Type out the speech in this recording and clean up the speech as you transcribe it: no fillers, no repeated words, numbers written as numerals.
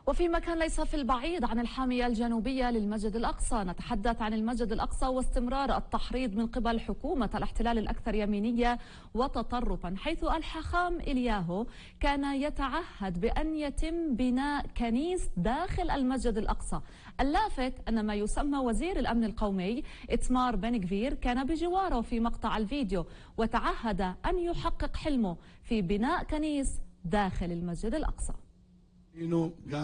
وفي مكان ليس في البعيد عن الحامية الجنوبية للمسجد الأقصى، نتحدث عن المسجد الأقصى واستمرار التحريض من قبل حكومة الاحتلال الأكثر يمينية وتطرفا، حيث الحاخام إلياهو كان يتعهد بأن يتم بناء كنيس داخل المسجد الأقصى. اللافت أن ما يسمى وزير الأمن القومي إتمار بن غفير كان بجواره في مقطع الفيديو، وتعهد أن يحقق حلمه في بناء كنيس داخل المسجد الأقصى.